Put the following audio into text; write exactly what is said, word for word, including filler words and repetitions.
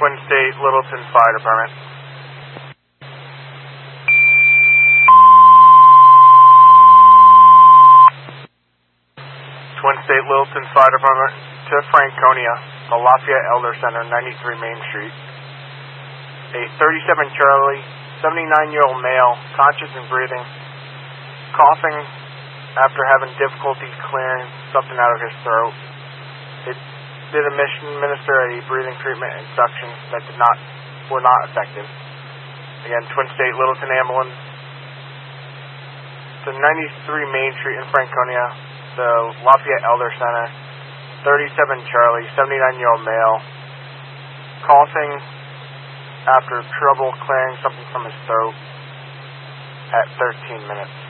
Twin State Littleton Fire Department. Twin State Littleton Fire Department to Franconia, the Lafayette Elder Center, ninety-three Main Street. A thirty-seven Charlie, seventy-nine-year-old male, conscious and breathing, coughing after having difficulties clearing something out of his throat. It did administer a breathing treatment and suction that did not were not effective. Again, Twin State Littleton Ambulance to ninety-three Main Street in Franconia, the Lafayette Elder Center, thirty-seven Charlie, seventy-nine-year-old male, coughing after trouble clearing something from his throat at thirteen minutes.